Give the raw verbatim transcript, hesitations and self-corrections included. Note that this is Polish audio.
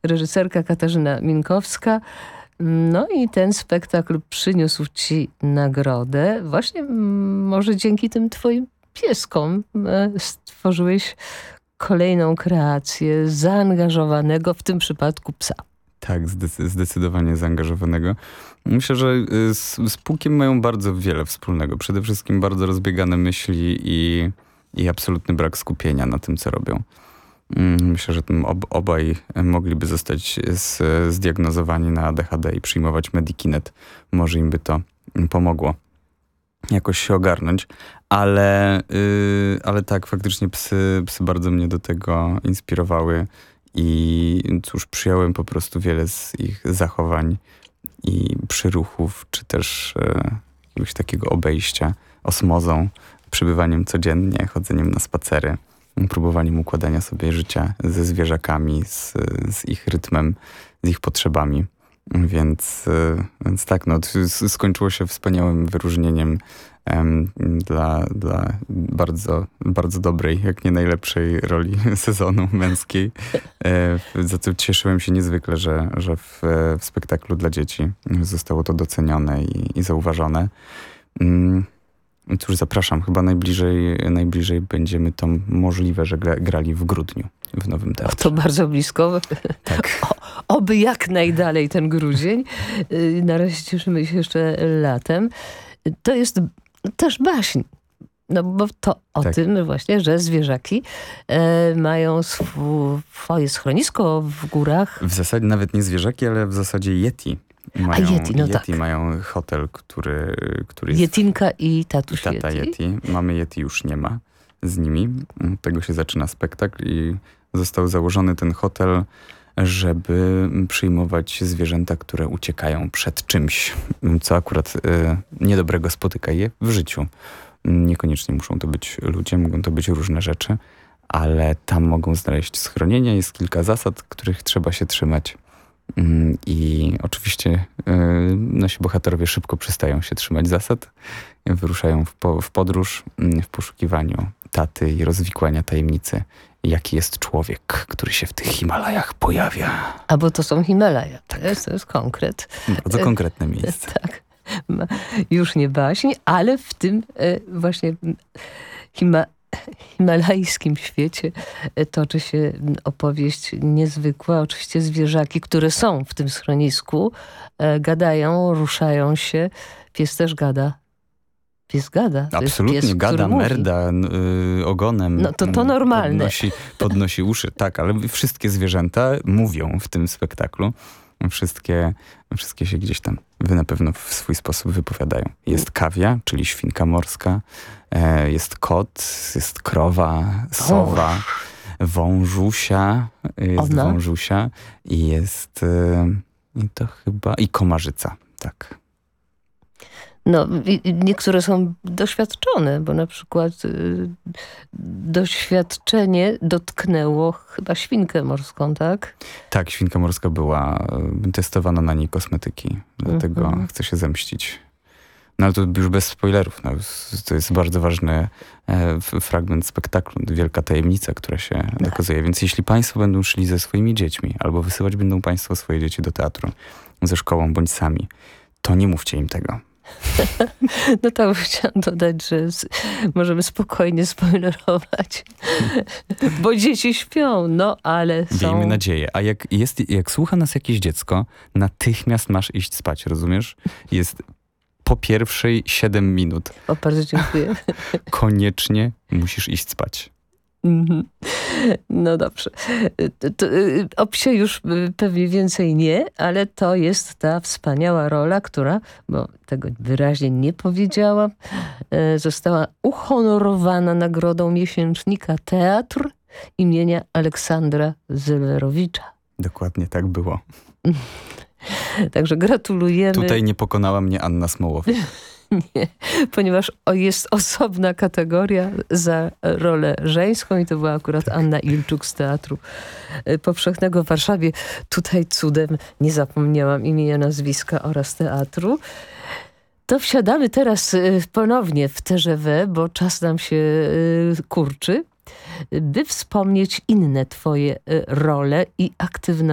reżyserka Katarzyna Minkowska. No i ten spektakl przyniósł ci nagrodę. Właśnie może dzięki tym twoim pieskom stworzyłeś kolejną kreację zaangażowanego, w tym przypadku psa. Tak, zdecy- zdecydowanie zaangażowanego. Myślę, że z, z Pukiem mają bardzo wiele wspólnego. Przede wszystkim bardzo rozbiegane myśli i, i absolutny brak skupienia na tym, co robią. Myślę, że tym ob, obaj mogliby zostać z, zdiagnozowani na A D H D i przyjmować Medikinet. Może im by to pomogło jakoś się ogarnąć. Ale, yy, ale tak, faktycznie psy, psy bardzo mnie do tego inspirowały. I cóż, przyjąłem po prostu wiele z ich zachowań i przyruchów, czy też e, jakiegoś takiego obejścia osmozą, przebywaniem codziennie, chodzeniem na spacery, próbowaniem układania sobie życia ze zwierzakami, z, z ich rytmem, z ich potrzebami. Więc, e, więc tak, no, skończyło się wspaniałym wyróżnieniem em, dla, dla bardzo, bardzo dobrej, jak nie najlepszej roli sezonu męskiej. E, za co cieszyłem się niezwykle, że, że w, w spektaklu dla dzieci zostało to docenione i, i zauważone. Mm, cóż, zapraszam, chyba najbliżej, najbliżej będziemy to możliwe, że gra, grali w grudniu w Nowym Teatrze. To bardzo blisko. Tak. O, oby jak najdalej ten grudzień. Na razie cieszymy się jeszcze latem. To jest też baśń. No bo to o tak. tym właśnie, że zwierzaki e, mają swu, swoje schronisko w górach. W zasadzie nawet nie zwierzaki, ale w zasadzie Yeti. Mają, A Yeti, no Yeti tak. mają hotel, który, który jest... Jetinka i tatuś Tata Yeti. Yeti. Mamy Yeti już nie ma z nimi. Od tego się zaczyna spektakl i został założony ten hotel, żeby przyjmować zwierzęta, które uciekają przed czymś, co akurat y, niedobrego spotyka je w życiu. Niekoniecznie muszą to być ludzie, mogą to być różne rzeczy, ale tam mogą znaleźć schronienie. Jest kilka zasad, których trzeba się trzymać. I oczywiście y, nasi bohaterowie szybko przestają się trzymać zasad. Wyruszają w, po, w podróż y, w poszukiwaniu taty i rozwikłania tajemnicy, jaki jest człowiek, który się w tych Himalajach pojawia. A bo to są Himalaja. Tak. To jest, to jest konkret. Bardzo konkretne miejsce. Tak. Już nie baśń, ale w tym e, właśnie Hima, himalajskim świecie toczy się opowieść niezwykła. Oczywiście zwierzaki, które są w tym schronisku, e, gadają, ruszają się. Pies też gada. Pies gada. To Absolutnie jest pies, gada, mówi. merda y, ogonem. No to to normalne. Podnosi, podnosi uszy, tak, ale wszystkie zwierzęta mówią w tym spektaklu. Wszystkie, wszystkie się gdzieś tam wy na pewno w swój sposób wypowiadają. Jest kawia, czyli świnka morska, e, jest kot, jest krowa, sowa, wążusia, jest Ona? wążusia i jest e, i to chyba i komarzyca, tak. No, i, i niektóre są doświadczone, bo na przykład y, doświadczenie dotknęło chyba świnkę morską, tak? Tak, świnka morska była, y, testowano na niej kosmetyki, dlatego Mhm. chcę się zemścić. No ale to już bez spoilerów, no, to jest bardzo ważny e, f- fragment spektaklu, wielka tajemnica, która się dokazuje. Więc jeśli państwo będą szli ze swoimi dziećmi, albo wysyłać będą państwo swoje dzieci do teatru, ze szkołą bądź sami, to nie mówcie im tego. No tak, chciałam dodać, że s- możemy spokojnie spoilerować, bo dzieci śpią, no ale są... Miejmy nadzieję. A jak, jest, jak słucha nas jakieś dziecko, natychmiast masz iść spać, rozumiesz? Jest po pierwszej siedem minut. O, bardzo dziękuję. Koniecznie musisz iść spać. Mhm. No dobrze. To, to, y, o psie już y, pewnie więcej nie, ale to jest ta wspaniała rola, która, bo tego wyraźnie nie powiedziałam, y, została uhonorowana nagrodą miesięcznika Teatr imienia Aleksandra Zellerowicza. Dokładnie tak było. Także gratulujemy. Tutaj nie pokonała mnie Anna Smołowicz. Nie, ponieważ o, jest osobna kategoria za rolę żeńską i to była akurat Anna Ilczuk z Teatru Powszechnego w Warszawie. Tutaj cudem nie zapomniałam imienia, nazwiska oraz teatru. To wsiadamy teraz y, ponownie w T G V, bo czas nam się y, kurczy, by wspomnieć inne twoje y, role i aktywności.